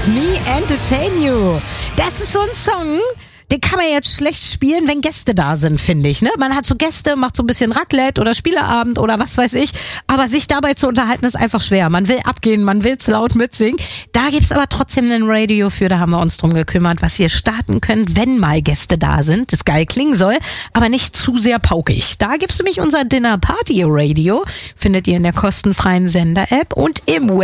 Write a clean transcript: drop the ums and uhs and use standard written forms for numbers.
Me Entertain You. Das ist so ein Song, den kann man jetzt schlecht spielen, wenn Gäste da sind, finde ich. Ne? Man hat so Gäste, macht so ein bisschen Raclette oder Spieleabend oder was weiß ich. Aber sich dabei zu unterhalten ist einfach schwer. Man will abgehen, man will es laut mitsingen. Da gibt's aber trotzdem ein Radio für, da haben wir uns drum gekümmert, was ihr starten könnt, wenn mal Gäste da sind. Das geil klingen soll, aber nicht zu sehr paukig. Da gibt's nämlich unser Dinner Party Radio. Findet ihr in der kostenfreien Sender-App und im